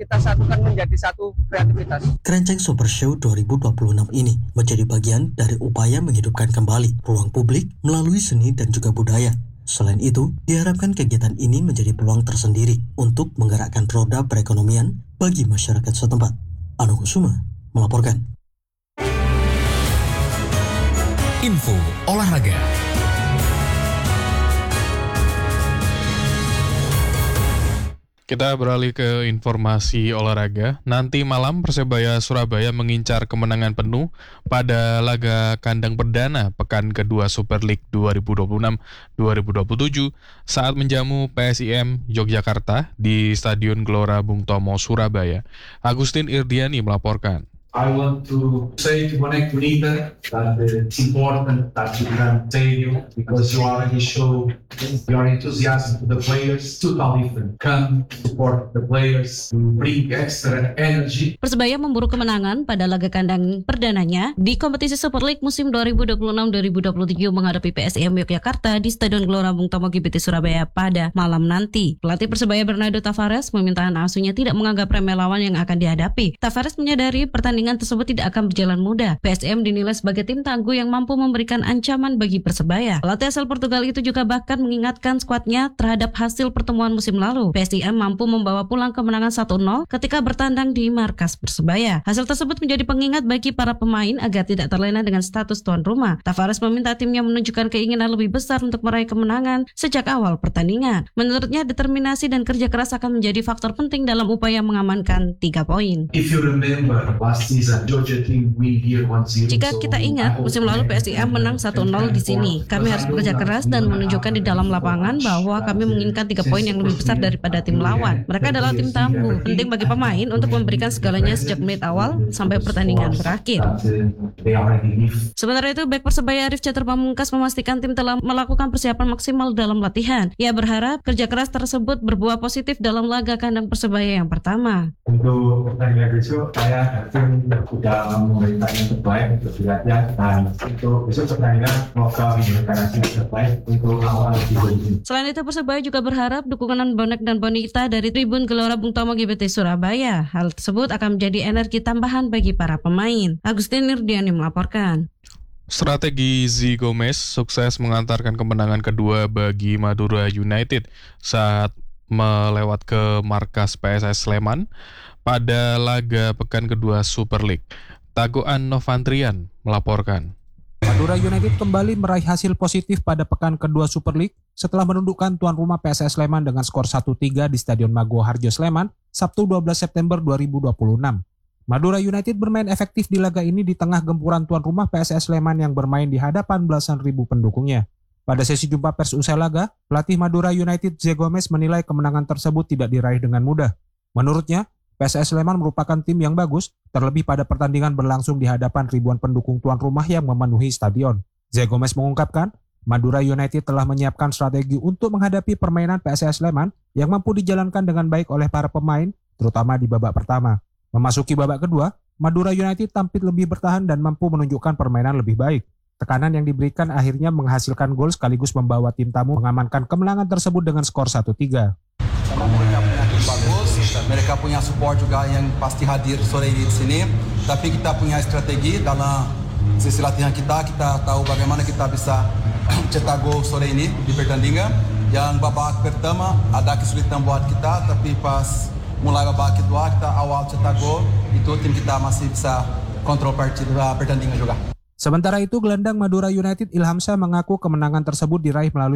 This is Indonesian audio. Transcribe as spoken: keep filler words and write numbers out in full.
kita satukan menjadi satu kreativitas. Kerenceng Super Show dua ribu dua puluh enam ini menjadi bagian dari upaya menghidupkan kembali ruang publik melalui seni dan juga budaya. Selain itu, diharapkan kegiatan ini menjadi peluang tersendiri untuk menggerakkan roda perekonomian bagi masyarakat setempat. Anu Kusuma melaporkan. Info olahraga. Kita beralih ke informasi olahraga. Nanti malam Persebaya Surabaya mengincar kemenangan penuh pada laga kandang perdana pekan kedua Super League dua ribu dua puluh enam dua ribu dua puluh tujuh saat menjamu P S I M Yogyakarta di Stadion Gelora Bung Tomo, Surabaya. Agustin Irdiani melaporkan. I want to say to Connect Unita that it's important that you can stadium because you already show your enthusiasm to the players, totally different. Come support the players to bring extra energy. Persebaya memburu kemenangan pada laga kandang perdananya di kompetisi Super League musim dua ribu dua puluh enam dua ribu dua puluh tujuh menghadapi P S I M Yogyakarta di Stadion Gelora Bung Tomo G B T Surabaya pada malam nanti. Pelatih Persebaya Bernardo Tavares meminta anak asuhnya tidak menganggap remeh lawan yang akan dihadapi. Tavares menyadari pertandingan Pertandingan tersebut tidak akan berjalan mudah. P S I M dinilai sebagai tim tangguh yang mampu memberikan ancaman bagi Persebaya. Pelatih asal Portugal itu juga bahkan mengingatkan skuadnya terhadap hasil pertemuan musim lalu. P S I M mampu membawa pulang kemenangan satu nol ketika bertandang di markas Persebaya. Hasil tersebut menjadi pengingat bagi para pemain agar tidak terlena dengan status tuan rumah. Tavares meminta timnya menunjukkan keinginan lebih besar untuk meraih kemenangan sejak awal pertandingan. Menurutnya, determinasi dan kerja keras akan menjadi faktor penting dalam upaya mengamankan tiga poin. If you remember last season, Georgia team win here one zero. Jika kita ingat, musim lalu P S I M menang satu nol di sini. Kami harus bekerja keras dan menunjukkan di dalam lapangan bahwa kami menginginkan tiga poin yang lebih besar daripada tim lawan. Mereka adalah tim tangguh. Penting bagi pemain untuk memberikan segalanya sejak menit awal sampai pertandingan berakhir. Sementara itu, bek Persebaya Arif Catur Pamungkas memastikan tim telah melakukan persiapan maksimal dalam latihan. Ia berharap kerja keras tersebut berbuah positif dalam laga kandang Persebaya yang pertama. Untuk pertandingan besok, saya yakin sudah memberikan yang terbaik untuk latihan dan untuk besok pertandingan semoga memberikan hasil terbaik untuk awal season ini. Selain itu, Persebaya juga berharap dukungan bonek dan bonita dari tribun Gelora Bung Tomo G B T Surabaya. Hal tersebut akan menjadi energi tambahan bagi para pemain. Agustin Nirdiani melaporkan. Strategi Z Gomez sukses mengantarkan kemenangan kedua bagi Madura United saat melewat ke markas P S S Sleman pada laga pekan kedua Super League. Tagoan Novantrian melaporkan. Madura United kembali meraih hasil positif pada pekan kedua Super League setelah menundukkan tuan rumah P S S Sleman dengan skor satu tiga di Stadion Mago Harjo Sleman Sabtu dua belas September dua ribu dua puluh enam. Madura United bermain efektif di laga ini di tengah gempuran tuan rumah P S S Sleman yang bermain di hadapan belasan ribu pendukungnya. Pada sesi jumpa pers usai laga, pelatih Madura United Z Gomez menilai kemenangan tersebut tidak diraih dengan mudah. Menurutnya, P S S Sleman merupakan tim yang bagus, terlebih pada pertandingan berlangsung di hadapan ribuan pendukung tuan rumah yang memenuhi stadion. Z Gomez mengungkapkan, Madura United telah menyiapkan strategi untuk menghadapi permainan P S S Sleman yang mampu dijalankan dengan baik oleh para pemain, terutama di babak pertama. Memasuki babak kedua, Madura United tampil lebih bertahan dan mampu menunjukkan permainan lebih baik. Tekanan yang diberikan akhirnya menghasilkan gol sekaligus membawa tim tamu mengamankan kemenangan tersebut dengan skor satu tiga. Mereka punya tim bagus, mereka punya support juga yang pasti hadir sore ini di sini. Tapi kita punya strategi dalam sesi latihan kita, kita tahu bagaimana kita bisa cetak gol sore ini di pertandingan. Yang babak pertama ada kesulitan buat kita, tapi pas mulai babak kedua kita awal cetak gol, itu tim kita masih bisa kontrol pertandingan juga. Sementara itu, gelandang Madura United Ilham Shah mengaku kemenangan tersebut diraih melalui